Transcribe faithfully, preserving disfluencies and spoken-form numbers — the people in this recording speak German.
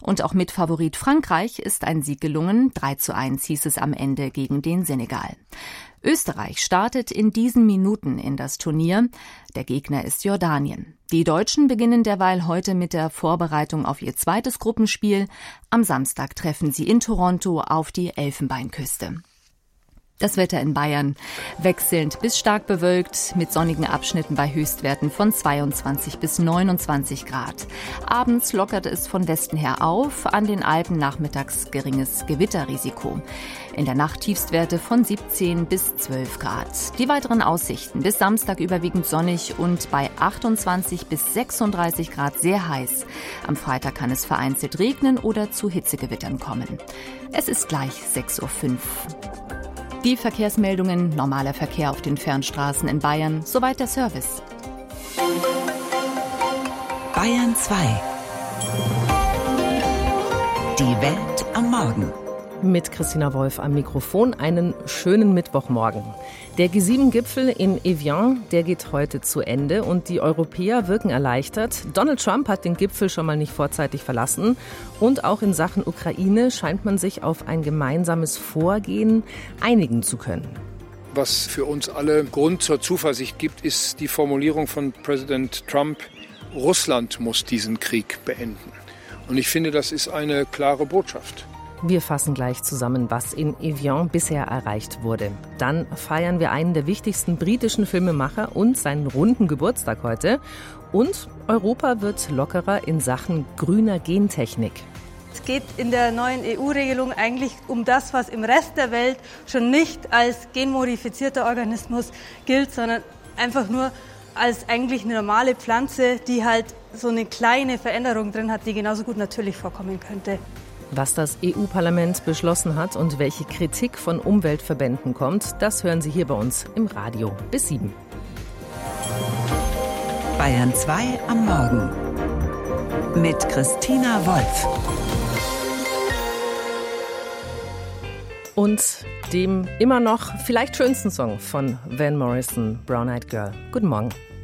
Und auch Mitfavorit Frankreich ist ein Sieg gelungen. drei zu eins hieß es am Ende gegen den Senegal. Österreich startet in diesen Minuten in das Turnier. Der Gegner ist Jordanien. Die Deutschen beginnen derweil heute mit der Vorbereitung auf ihr zweites Gruppenspiel. Am Samstag treffen sie in Toronto auf die Elfenbeinküste. Das Wetter in Bayern wechselnd bis stark bewölkt mit sonnigen Abschnitten bei Höchstwerten von zweiundzwanzig bis neunundzwanzig Grad. Abends lockert es von Westen her auf, an den Alpen nachmittags geringes Gewitterrisiko. In der Nacht Tiefstwerte von siebzehn bis zwölf Grad. Die weiteren Aussichten: bis Samstag überwiegend sonnig und bei achtundzwanzig bis sechsunddreißig Grad sehr heiß. Am Freitag kann es vereinzelt regnen oder zu Hitzegewittern kommen. Es ist gleich sechs Uhr fünf. Die Verkehrsmeldungen, normaler Verkehr auf den Fernstraßen in Bayern, soweit der Service. Bayern zwei. Die Welt am Morgen. Mit Christina Wolf am Mikrofon einen schönen Mittwochmorgen. Der G sieben Gipfel in Evian, der geht heute zu Ende und die Europäer wirken erleichtert. Donald Trump hat den Gipfel schon mal nicht vorzeitig verlassen und auch in Sachen Ukraine scheint man sich auf ein gemeinsames Vorgehen einigen zu können. Was für uns alle Grund zur Zuversicht gibt, ist die Formulierung von Präsident Trump: Russland muss diesen Krieg beenden. Und ich finde, das ist eine klare Botschaft. Wir fassen gleich zusammen, was in Evian bisher erreicht wurde. Dann feiern wir einen der wichtigsten britischen Filmemacher und seinen runden Geburtstag heute. Und Europa wird lockerer in Sachen grüner Gentechnik. Es geht in der neuen E U-Regelung eigentlich um das, was im Rest der Welt schon nicht als genmodifizierter Organismus gilt, sondern einfach nur als eigentlich eine normale Pflanze, die halt so eine kleine Veränderung drin hat, die genauso gut natürlich vorkommen könnte. Was das E U-Parlament beschlossen hat und welche Kritik von Umweltverbänden kommt, das hören Sie hier bei uns im Radio bis sieben. Bayern zwei am Morgen mit Christina Wolf. Und dem immer noch vielleicht schönsten Song von Van Morrison, Brown Eyed Girl. Guten Morgen.